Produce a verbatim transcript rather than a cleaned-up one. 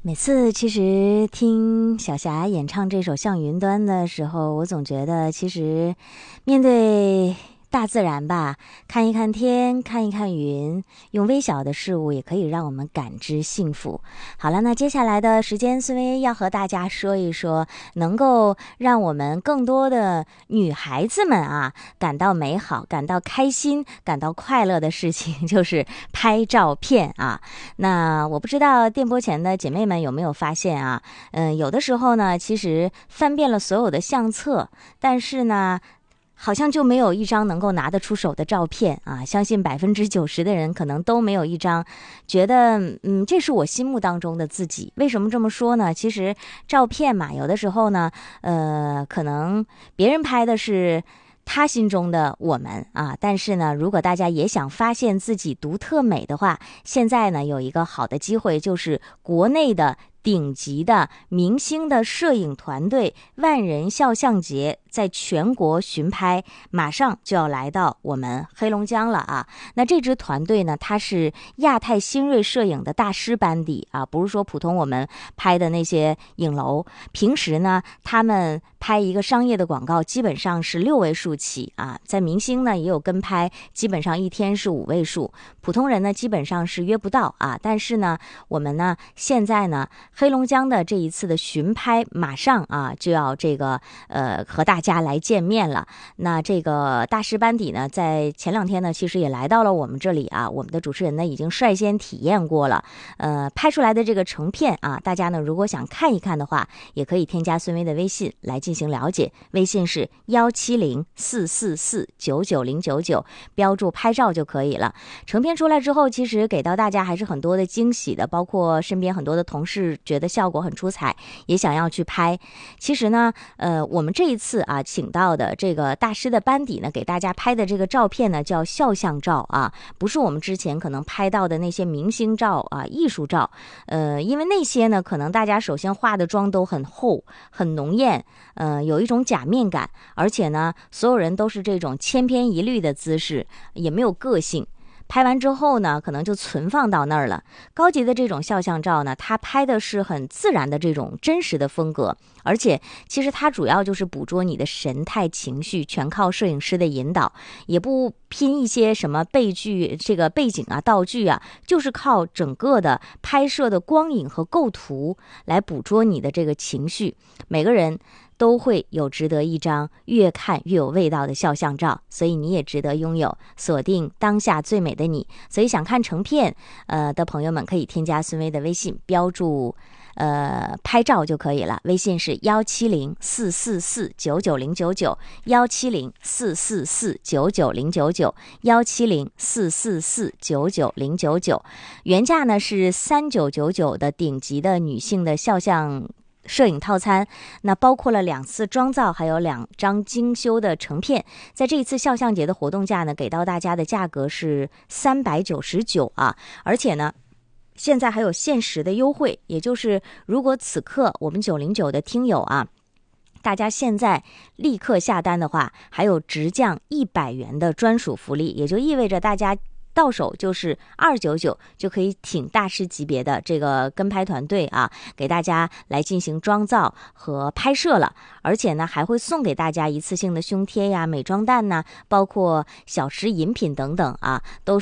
每次其实听小霞演唱这首《向云端》的时候，我总觉得其实面对大自然吧，看一看天，看一看云，用微小的事物也可以让我们感知幸福。好了，那接下来的时间，孙薇要和大家说一说能够让我们更多的女孩子们啊感到美好、感到开心、感到快乐的事情，就是拍照片啊。那我不知道电波前的姐妹们有没有发现啊，嗯，有的时候呢，其实翻遍了所有的相册，但是呢好像就没有一张能够拿得出手的照片啊！相信百分之九十的人可能都没有一张觉得，嗯，这是我心目当中的自己。为什么这么说呢？其实照片嘛，有的时候呢，呃，可能别人拍的是他心中的我们啊，但是呢，如果大家也想发现自己独特美的话，现在呢有一个好的机会，就是国内的顶级的明星的摄影团队万人肖像节在全国巡拍，马上就要来到我们黑龙江了啊！那这支团队呢，它是亚太新锐摄影的大师班底啊，不是说普通我们拍的那些影楼。平时呢，他们拍一个商业的广告，基本上是六位数起啊，在明星呢也有跟拍，基本上一天是五位数，普通人呢基本上是约不到啊。但是呢，我们呢现在呢，黑龙江的这一次的巡拍马上啊就要这个呃和大家来见面了。那这个大师班底呢，在前两天呢，其实也来到了我们这里啊。我们的主持人呢已经率先体验过了，呃，拍出来的这个成片啊，大家呢如果想看一看的话，也可以添加孙薇的微信来进行了解。微信是幺七零四四四九九零九九，标注拍照就可以了。成片出来之后，其实给到大家还是很多的惊喜的，包括身边很多的同事觉得效果很出彩，也想要去拍。其实呢，呃，我们这一次啊，请到的这个大师的班底呢，给大家拍的这个照片呢，叫肖像照啊，不是我们之前可能拍到的那些明星照啊、艺术照。呃，因为那些呢，可能大家首先化的妆都很厚、很浓艳，呃，有一种假面感，而且呢，所有人都是这种千篇一律的姿势，也没有个性。拍完之后呢，可能就存放到那儿了。高级的这种肖像照呢，它拍的是很自然的这种真实的风格，而且其实它主要就是捕捉你的神态情绪，全靠摄影师的引导，也不拼一些什么背具这个背景啊、道具啊，就是靠整个的拍摄的光影和构图来捕捉你的这个情绪。每个人都会有值得一张越看越有味道的肖像照，所以你也值得拥有。锁定当下最美的你，所以想看成片呃的朋友们可以添加孙薇的微信，标注呃拍照就可以了。微信是幺七零四四四九九零九九，幺七零四四四九九零九九，幺七零四四四九九零九九。原价呢是三九九九的顶级的女性的肖像摄影套餐，那包括了两次妆造，还有两张精修的成片。在这一次肖像节的活动价呢，给到大家的价格是三百九十九啊，而且呢，现在还有限时的优惠，也就是如果此刻我们九零九的听友啊，大家现在立刻下单的话，还有直降一百元的专属福利，也就意味着大家到手就是二九九就可以请大师级别的这个跟拍团队啊，给大家来进行妆造和拍摄了。而且呢，还会送给大家一次性的胸贴呀、美妆蛋呐，包括小食饮品等等啊，都